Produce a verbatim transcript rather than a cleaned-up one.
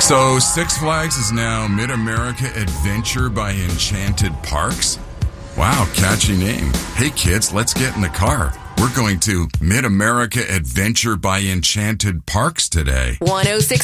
So Six Flags is now Mid-America Adventure by Enchanted Parks? Wow, catchy name. Hey kids, let's get in the car. We're going to Mid-America Adventure by Enchanted Parks today. one oh six